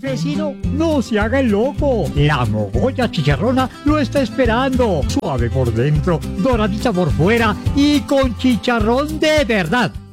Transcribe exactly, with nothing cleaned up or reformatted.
vecino, no se haga el loco. La mogolla chicharrona lo está esperando. Suave por dentro, doradita por fuera y con chicharrón de verdad.